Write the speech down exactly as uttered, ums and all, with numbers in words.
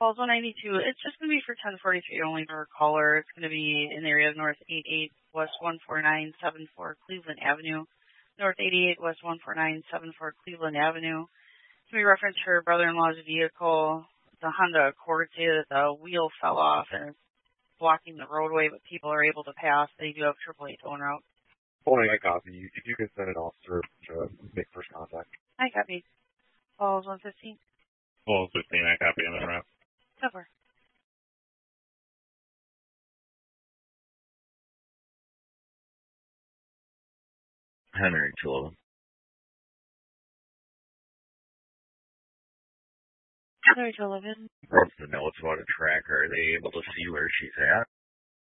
Calls one ninety-two. It's just going to be for ten forty-three only for a caller. It's going to be in the area of North eighty-eight, West one four nine seven four Cleveland Avenue. North eighty-eight, West one four nine seven four Cleveland Avenue. Can we reference her brother-in-law's vehicle, the Honda Accord, say that the wheel fell off and it's blocking the roadway, but people are able to pass. They do have triple A towing route. Holding a copy. If you could send an officer to make first contact. I copy. Calls one fifteen. Calls fifteen, I copy on the route. Cover. Henry two eleven. Henry two eleven. What's the notes about a tracker? Are they able to see where she's at?